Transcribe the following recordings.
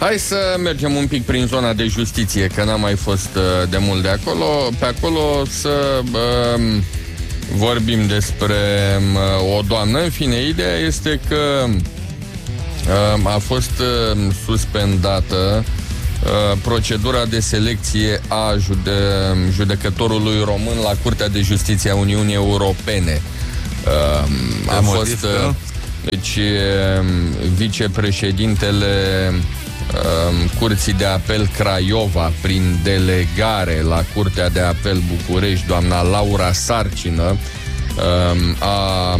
Hai să mergem un pic prin zona de justiție, că n-am mai fost de mult de acolo. Pe acolo să vorbim despre o doamnă. În fine, ideea este că a fost suspendată procedura de selecție a judecătorului român la Curtea de Justiție a Uniunii Europene. A fost deci vicepreședintele Curții de Apel Craiova, prin delegare la Curtea de Apel București, doamna Laura Sarcină, a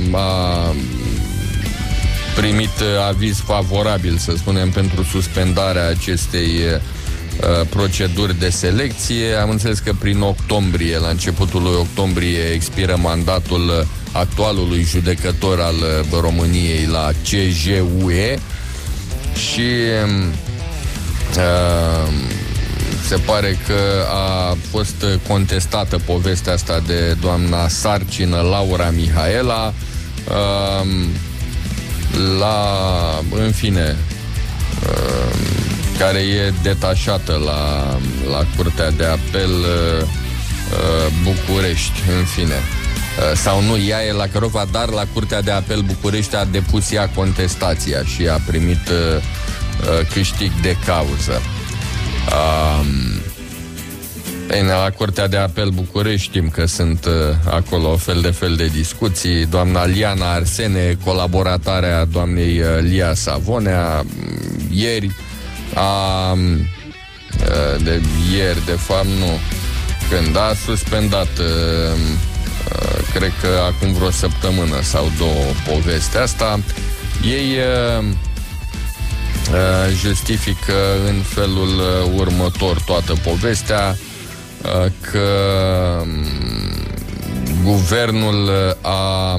primit aviz favorabil, să spunem, pentru suspendarea acestei proceduri de selecție. Am înțeles că prin octombrie, la începutul lui octombrie, expiră mandatul actualului judecător al României la CJUE și se pare că a fost contestată povestea asta de doamna Sarcină, Laura Mihaela, în fine, care e detașată la Curtea de Apel București, în fine. Sau nu, ea e la Craiova, dar la Curtea de Apel București a depus ea contestația și a primit câștig de cauză. La Curtea de Apel București știm că sunt acolo fel de discuții. Doamna Liana Arsene, colaboratoarea doamnei Lia Savonea, de fapt nu, când a suspendat, cred că acum vreo săptămână sau două, povestea asta. Ei justifică în felul următor toată povestea, că guvernul a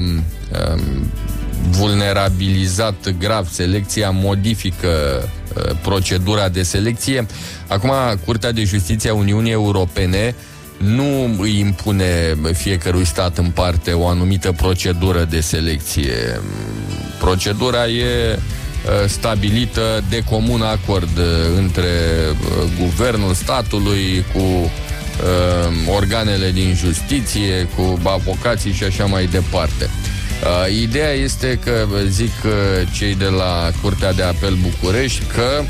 vulnerabilizat grav selecția, modifică procedura de selecție. Acum, Curtea de Justiție a Uniunii Europene nu îi impune fiecărui stat în parte o anumită procedură de selecție. Procedura e stabilită de comun acord între guvernul statului cu organele din justiție, cu avocații și așa mai departe. Ideea este că, zic cei de la Curtea de Apel București, că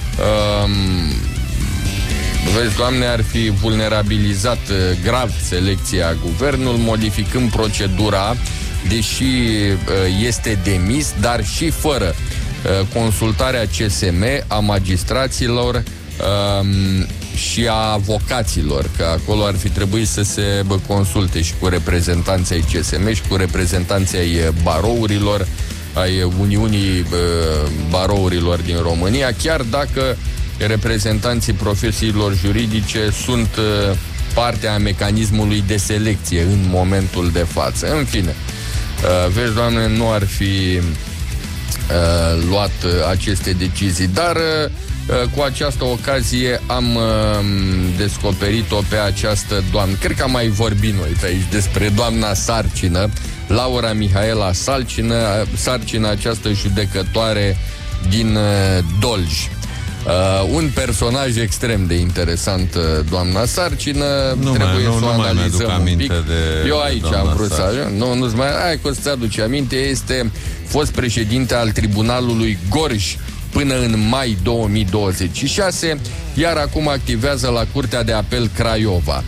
vezi, Doamne, ar fi vulnerabilizat grav selecția guvernul, modificând procedura, deși este demis, dar și fără consultarea CSM, a magistraților și a avocaților, că acolo ar fi trebuit să se consulte și cu reprezentanții ai CSM și cu reprezentanții ai barourilor, ai Uniunii Barourilor din România, chiar dacă reprezentanții profesiilor juridice sunt parte a mecanismului de selecție în momentul de față. În fine, vezi, Doamne, nu ar fi luat aceste decizii, dar cu această ocazie am descoperit-o pe această doamnă. Cred că am mai vorbit noi pe aici despre doamna Sarcină, Laura Mihaela Sarcină, această judecătoare din Dolj. Un personaj extrem de interesant, doamna Sarcină. Trebuie să o analizăm un pic. Eu aici am vrut să ajung. Nu-ți mai... Hai că ți aduce aminte. Este fost președinte al Tribunalului Gorj până în mai 2026, iar acum activează la Curtea de Apel Craiova.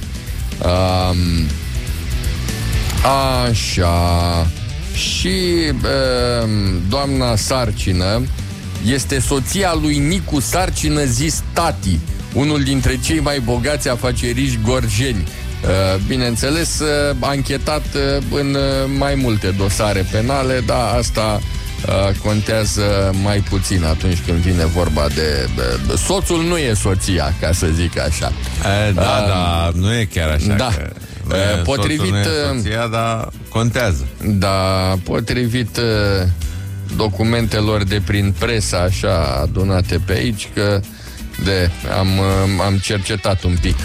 Așa. Și doamna Sarcină este soția lui Nicu Sarcină, zis Tati, unul dintre cei mai bogați afaceriști gorjeni. Bineînțeles, anchetat în mai multe dosare penale, dar asta contează mai puțin atunci când vine vorba de soțul nu e soția, ca să zic așa. Da, nu e chiar așa. Da. Potrivit soția, dar contează. Da, potrivit documentelor de prin presă, așa, adunate pe aici, că am cercetat un pic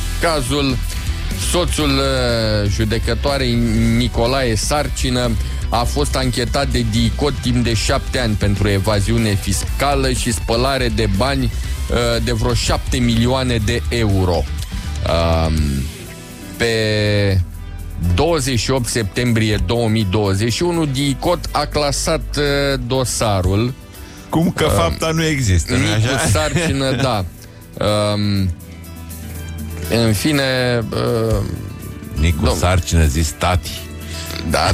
cazul. Soțul judecătoarei Nicolae Sarcină a fost anchetat de DICOT timp de 7 ani pentru evaziune fiscală și spălare de bani de vreo 7 milioane de euro. Pe 28 septembrie 2021, DICOT a clasat dosarul. Cum că fapta nu există, nu-i Nicu așa? Sarcină, da. În fine... Nicu Sarcină, zis tati. Da.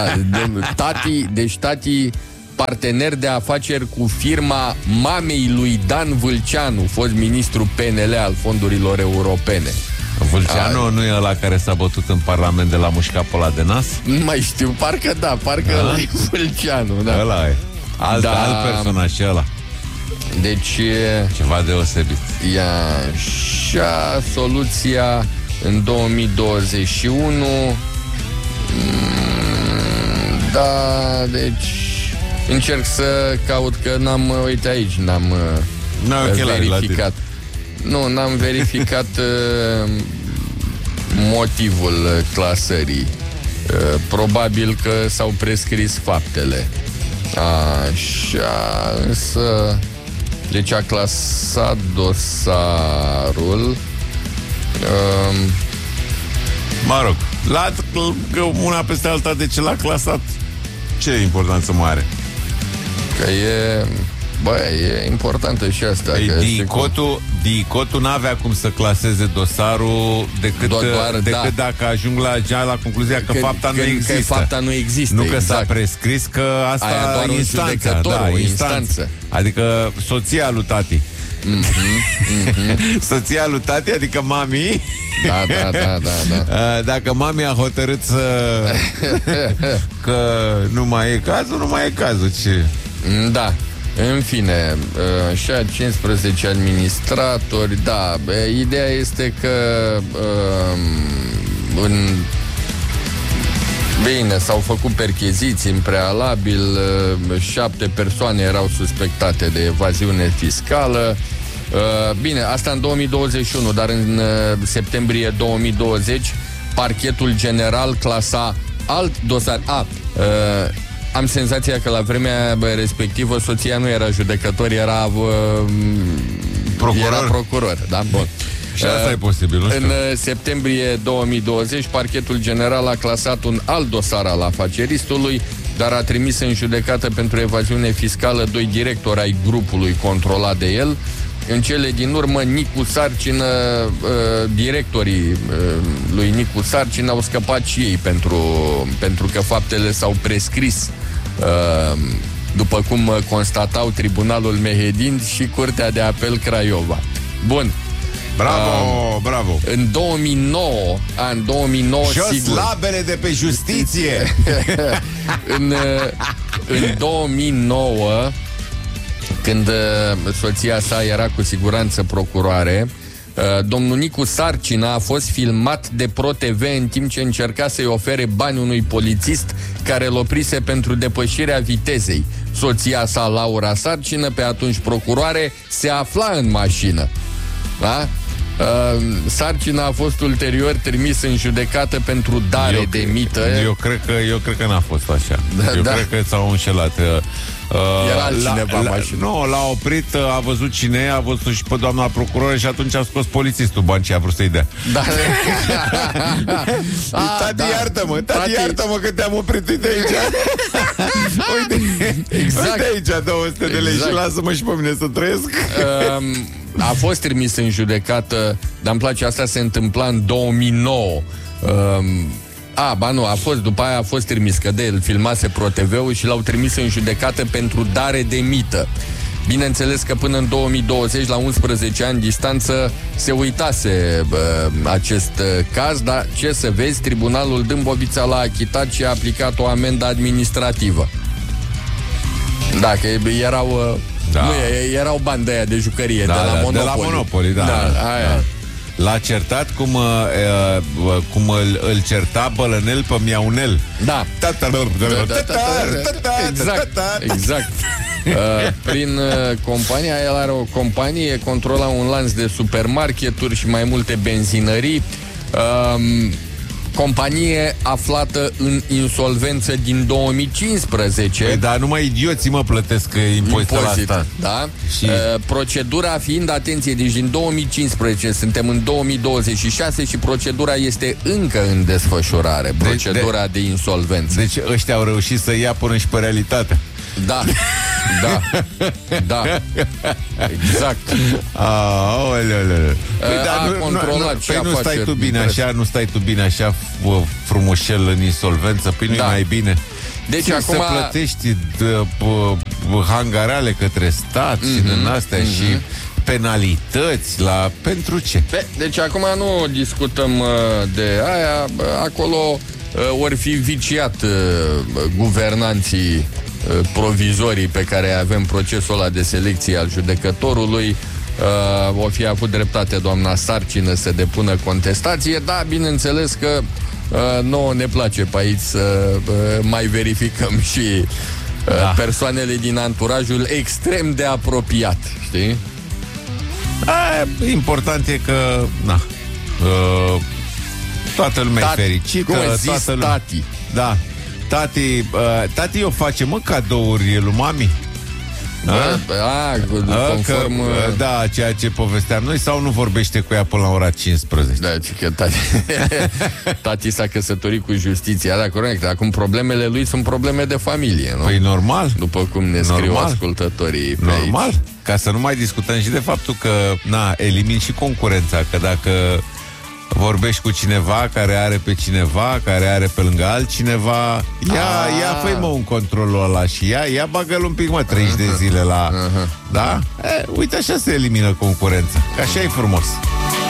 Tati, partener de afaceri cu firma mamei lui Dan Vâlceanu, fost ministru PNL al fondurilor europene. Vâlceanu nu e ăla care s-a bătut în Parlament de la mușca pe ăla de nas? Nu mai știu, parcă ăla e Vâlceanu, da. Ăla e. Alt personaj și ăla. Deci... Ceva deosebit. Și-a soluția în 2021. Da, deci încerc să caut, că n-am, uite aici, n-am verificat. Nu, n-am verificat motivul clasării. Probabil că s-au prescris faptele. Așa, însă... Deci a clasat dosarul. Mă rog, una peste alta, de ce l-a clasat? Ce importanță mai are? Că e importantă și asta. DICOT-ul n-avea cum să claseze dosarul decât dacă ajung la concluzia că fapta nu există. Că fapta nu există, nu că s-a prescris, că asta aia doar instanța. O instanță. Adică soția lui tati. Soția lui tati, adică mami. Da. Dacă mami a hotărât că nu mai e cazul, ce? Da. În fine, și a 15 administratori. Da, ideea este că bine, s-au făcut percheziții în prealabil. 7 persoane erau suspectate de evaziune fiscală. Bine, asta în 2021, dar în septembrie 2020 Parchetul General clasa alt dosar. Am senzația că la vremea respectivă soția nu era judecător, era procuror, da? Bun. Și asta e posibil, nu știu. În septembrie 2020, Parchetul General a clasat un alt dosar al afaceristului, dar a trimis în judecată pentru evaziune fiscală 2 directori ai grupului controlat de el. În cele din urmă, Nicu Sarcină, directorii lui Nicu Sarcină au scăpat și ei pentru că faptele s-au prescris, după cum constatau Tribunalul Mehedin și Curtea de Apel Craiova. Bun. Bravo. În 2009, și sigur. slabele de pe justiție. În 2009, când soția sa era cu siguranță procuroare, domnul Nicu Sarcină a fost filmat de ProTV în timp ce încerca să-i ofere bani unui polițist care îl oprise pentru depășirea vitezei. Soția sa, Laura Sarcină, pe atunci procuroare, se afla în mașină. Da? Sarcină a fost ulterior trimis în judecată pentru dare de mită. Eu cred că n-a fost așa. Cred că s-au înșelat. Era altcineva mașină. Nu, l-a oprit, a văzut cine e, a văzut și pe doamna procuroră și atunci a scos polițistul bani ce a vrut să-i dea. Da. Tati, iartă-mă că te-am oprit, uite aici. Uite aici 200 de lei și lasă-mă și pe mine să trăiesc. A fost trimis în judecată, dar îmi place, asta se întâmpla în 2009. După aia a fost trimis, că de el filmase ProTV-ul și l-au trimis în judecată pentru dare de mită. Bineînțeles că până în 2020, la 11 ani distanță, se uitase acest caz, dar ce să vezi, Tribunalul Dâmbovița l-a achitat și a aplicat o amendă administrativă. Dacă erau... Da. Nu, erau bani de aia de jucărie, de la Monopoly. De la Monopoly, da. Aia. L-a certat cum îl certa Bălănel pe Miaunel. Da. Exact. Prin compania, el are o companie, controla un lanț de supermarketuri și mai multe benzinării. companie aflată în insolvență din 2015. Păi, dar numai idioții plătesc impozit la stat. Da? Și... procedura fiind, atenție, deci din 2015 suntem în 2026 și procedura este încă în desfășurare. Procedura de insolvență. Deci ăștia au reușit să ia până și pe realitate. Da, da. Exact. Nu stai tu bine așa, nu stai tu bine așa frumușel în insolvență, păi nu-i mai bine. Deci acum să plătești hangarale către stat și din astea și penalități pentru ce? Deci acum nu discutăm de aia, acolo ori fi viciat guvernanții provizorii pe care avem procesul ăla de selecție al judecătorului. O fi avut dreptate doamna Sarcină să depună contestație, dar bineînțeles că nouă ne place pe aici să mai verificăm și persoanele din anturajul extrem de apropiat, știi? Important e că toată lumea e fericită. Tati. Da. Tati o face, cadouri lui mami? Conform... ceea ce povesteam noi, sau nu vorbește cu ea până la ora 15? Da, că tati s-a căsătorit cu justiția, da, corect. Acum problemele lui sunt probleme de familie, nu? Păi normal. După cum ne scriu ascultătorii pe normal. Aici. Ca să nu mai discutăm și de faptul că elimin și concurența, că dacă vorbești cu cineva care are pe cineva, care are pe lângă altcineva, ia fă-i un controlul ăla și ia bagă-l un pic 30 de zile la... Da? Uite, așa se elimină concurența. Că așa e frumos.